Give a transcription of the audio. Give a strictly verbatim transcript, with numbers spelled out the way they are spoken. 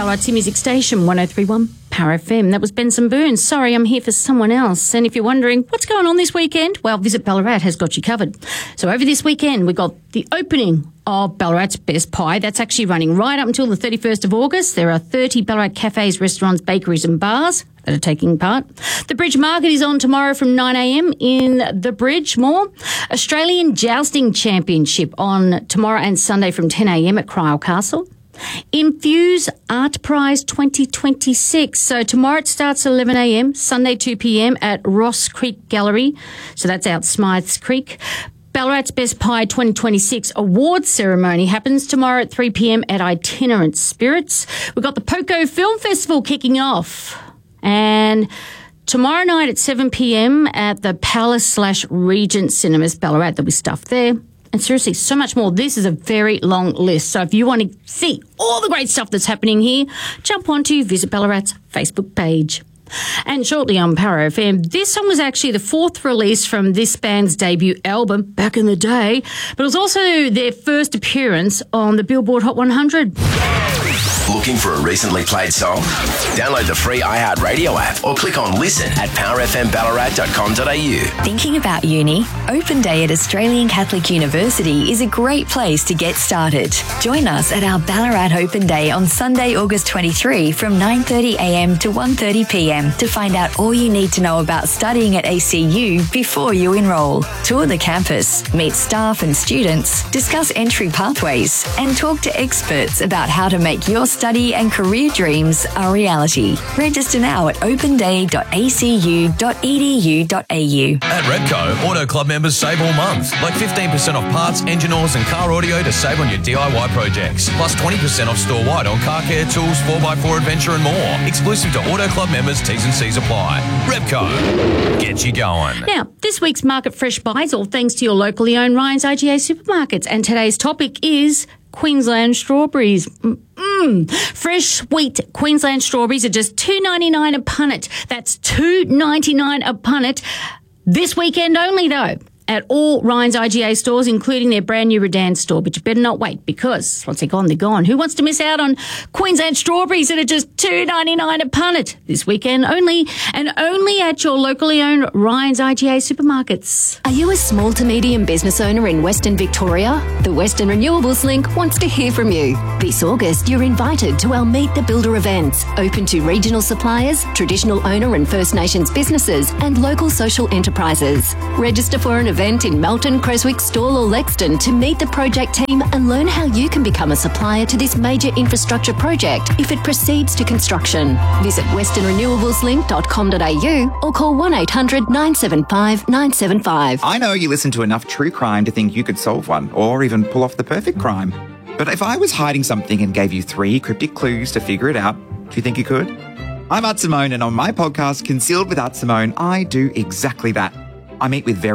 Ballarat's music station, one oh three point one Power F M. That was Benson Burns. Sorry, I'm here for someone else. And if you're wondering what's going on this weekend, well, Visit Ballarat has got you covered. So over this weekend, we've got the opening of Ballarat's Best Pie. That's actually running right up until the thirty-first of August. There are thirty Ballarat cafes, restaurants, bakeries and bars that are taking part. The Bridge Market is on tomorrow from nine a.m. in the Bridge. More Australian Jousting Championship on tomorrow and Sunday from ten a.m. at Cryle Castle. Infuse Art Prize twenty twenty-six. So tomorrow it starts at eleven a.m, Sunday two p.m. at Ross Creek Gallery. So that's out Smythes Creek. Ballarat's Best Pie twenty twenty-six awards ceremony happens tomorrow at three p.m. at Itinerant Spirits. We've got the Poco Film Festival kicking off. And tomorrow night at seven p.m. at the Palace slash Regent Cinemas Ballarat. There'll be stuff there. And seriously, so much more. This is a very long list. So if you want to see all the great stuff that's happening here, jump onto Visit Ballarat's Facebook page. And shortly on Power F M, this song was actually the fourth release from this band's debut album back in the day, but it was also their first appearance on the Billboard Hot one hundred. Looking for a recently played song? Download the free iHeartRadio app or click on listen at power f m ballarat dot com dot a u. Thinking about uni? Open Day at Australian Catholic University is a great place to get started. Join us at our Ballarat Open Day on Sunday, August twenty-third from nine thirty a.m. to one thirty p.m. to find out all you need to know about studying at A C U before you enrol. Tour the campus, meet staff and students, discuss entry pathways, and talk to experts about how to make your study and career dreams a reality. Register now at open day dot a c u dot e d u dot a u. At Repco, Auto Club members save all month. Like fifteen percent off parts, engine oils and car audio to save on your D I Y projects. Plus twenty percent off store-wide on car care tools, four by four adventure and more. Exclusive to Auto Club members, T's and C's apply. Repco, get you going. Now, this week's Market Fresh Buys, all thanks to your locally owned Ryan's I G A supermarkets. And today's topic is Queensland strawberries. Mm. Fresh, sweet Queensland strawberries are just two ninety-nine a punnet. That's two ninety-nine a punnet. This weekend only, though, at all Ryan's I G A stores, including their brand new Redan store. But you better not wait, because once they're gone, they're gone. Who wants to miss out on Queensland strawberries that are just two ninety-nine a punnet? This weekend only, and only at your locally owned Ryan's I G A supermarkets. Are you a small to medium business owner in Western Victoria? The Western Renewables Link wants to hear from you. This August, you're invited to our Meet the Builder events, open to regional suppliers, traditional owner and First Nations businesses, and local social enterprises. Register for an event in Melton, Creswick, Stawell or Lexington to meet the project team and learn how you can become a supplier to this major infrastructure project if it proceeds to construction. Visit western renewables link dot com dot a u or call one eight hundred nine seven five nine seven five. I know you listen to enough true crime to think you could solve one or even pull off the perfect crime. But if I was hiding something and gave you three cryptic clues to figure it out, do you think you could? I'm Art Simone, and on my podcast, Concealed with Art Simone, I do exactly that. I meet with very